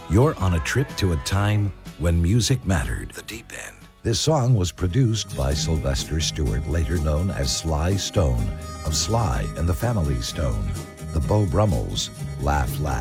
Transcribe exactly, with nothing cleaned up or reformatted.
You're on a trip to a time when music mattered. The Deep End. This song was produced by Sylvester Stewart, later known as Sly Stone, of Sly and the Family Stone. The Beau Brummels, Laugh Laugh.